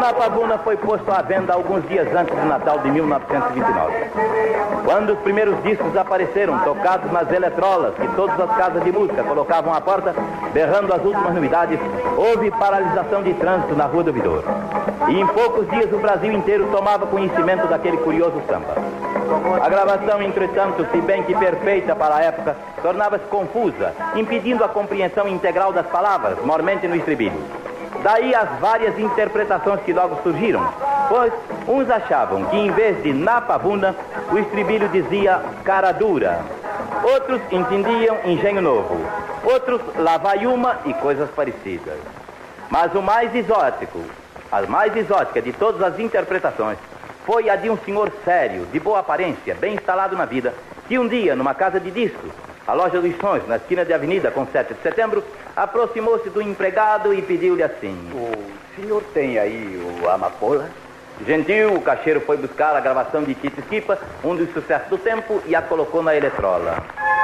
Na Pavuna foi posto à venda alguns dias antes do Natal de 1929. Quando os primeiros discos apareceram, tocados nas eletrolas que todas as casas de música colocavam à porta, berrando as últimas novidades, houve paralisação de trânsito na Rua do Ouvidor. E em poucos dias o Brasil inteiro tomava conhecimento daquele curioso samba. A gravação, entretanto, se bem que perfeita para a época, tornava-se confusa, impedindo a compreensão integral das palavras, mormente no estribilho. Daí as várias interpretações que logo surgiram, pois uns achavam que em vez de na pavuna, o estribilho dizia cara dura. Outros entendiam engenho novo. Outros lá vai uma e coisas parecidas. Mas o mais exótico, a mais exótica de todas as interpretações, foi a de um senhor sério, de boa aparência, bem instalado na vida, que um dia, numa casa de discos, a loja dos Sonhos, na esquina de Avenida com 7 de Setembro, aproximou-se do empregado e pediu-lhe assim: O senhor tem aí o Amapola? Gentil, o caixeiro foi buscar a gravação de Tito Esquipa, um dos sucessos do tempo, e a colocou na eletrola.